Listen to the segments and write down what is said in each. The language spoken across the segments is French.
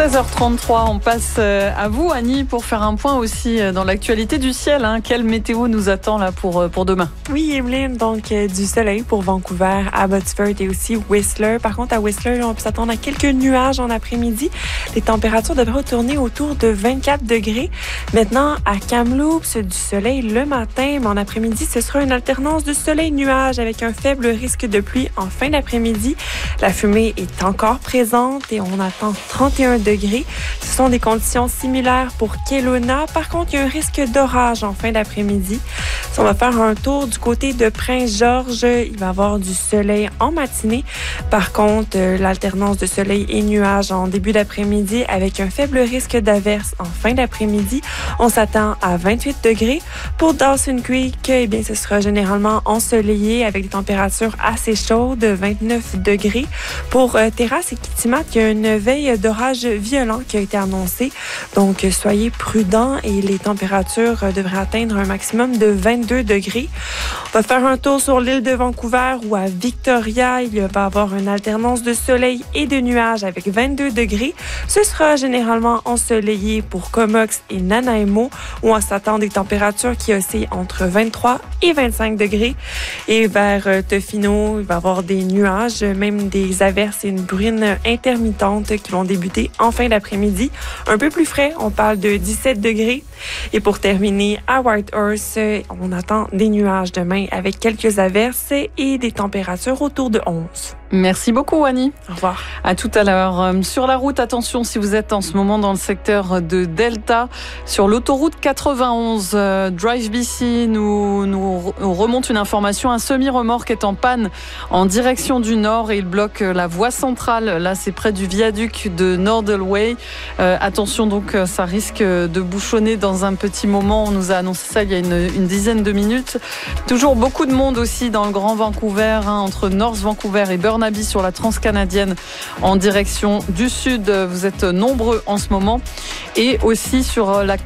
16h33, on passe à vous, Annie, pour faire un point aussi dans l'actualité du ciel. Quelle météo nous attend là pour demain? Oui, Evelyne, donc du soleil pour Vancouver, Abbotsford et aussi Whistler. Par contre, à Whistler, on peut s'attendre à quelques nuages en après-midi. Les températures devraient tourner autour de 24 degrés. Maintenant, à Kamloops, du soleil le matin, mais en après-midi, ce sera une alternance de soleil-nuage avec un faible risque de pluie en fin d'après-midi. La fumée est encore présente et on attend 31 degrés. Ce sont des conditions similaires pour Kelowna. Par contre, il y a un risque d'orage en fin d'après-midi. Si on va faire un tour du côté de Prince-Georges, il va y avoir du soleil en matinée. Par contre, l'alternance de soleil et nuages en début d'après-midi avec un faible risque d'averse en fin d'après-midi. On s'attend à 28 degrés. Pour Dawson Creek, eh bien, ce sera généralement ensoleillé avec des températures assez chaudes, 29 degrés. Pour Terrasse et Kitimat, il y a une veille d'orage violent qui a été annoncée. Donc, soyez prudents et les températures devraient atteindre un maximum de 22 degrés. On va faire un tour sur l'île de Vancouver où à Victoria, il va y avoir une alternance de soleil et de nuages avec 22 degrés. Ce sera généralement ensoleillé pour Comox et Nanaimo où on s'attend des températures qui oscillent entre 23 et 25 degrés. Et vers Tofino, il va y avoir des nuages, même des averses et une bruine intermittente qui vont débuter en fin d'après-midi. Un peu plus frais, on parle de 17 degrés. Et pour terminer, à Whitehorse, on attend des nuages demain avec quelques averses et des températures autour de 11. Merci beaucoup, Annie. Au revoir. À tout à l'heure. Sur la route, attention si vous êtes en ce moment dans le secteur de Delta, sur l'autoroute 91, Drive BC nous remonte une information. Un semi-remorque est en panne en direction du nord et il bloque la voie centrale. Là, c'est près du viaduc de Nordlway. Attention donc, ça risque de bouchonner dans un petit moment. On nous a annoncé ça il y a une dizaine de minutes. Toujours beaucoup de monde aussi dans le Grand Vancouver, entre North Vancouver et Burnaby sur la transcanadienne en direction du sud. Vous êtes nombreux en ce moment. Et aussi sur la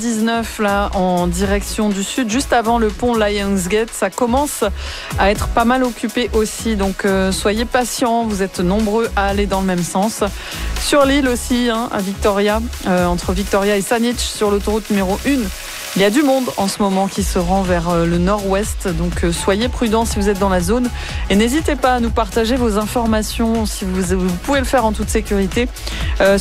99 là en direction du sud, juste avant le pont Lionsgate, ça commence à être pas mal occupé aussi. Donc soyez patients, vous êtes nombreux à aller dans le même sens. Sur l'île aussi, à Victoria, entre Victoria et Saanich sur l'autoroute numéro 1. Il y a du monde en ce moment qui se rend vers le nord-ouest, donc soyez prudents si vous êtes dans la zone et n'hésitez pas à nous partager vos informations si vous pouvez le faire en toute sécurité